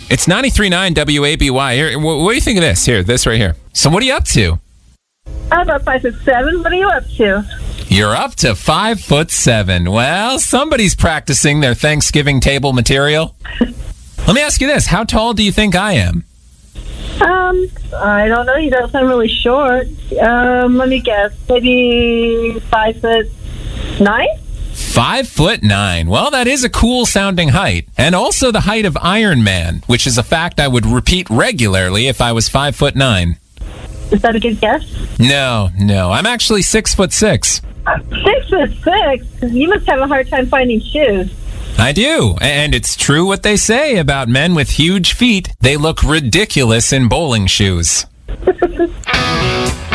It's 93.9 WABY. Here, what do you think of this? Here, this right here. So what are you up to? I'm about 5'7". What are you up to? You're up to 5'7". Well, somebody's practicing their Thanksgiving table material. Let me ask you this. How tall do you think I am? I don't know. You don't sound really short. Let me guess. Maybe 5'9". 5'9". Well, that is a cool sounding height. And also the height of Iron Man, which is a fact I would repeat regularly if I was 5'9". Is that a good guess? No. I'm actually 6'6". 6'6"? You must have a hard time finding shoes. I do. And it's true what they say about men with huge feet. They look ridiculous in bowling shoes.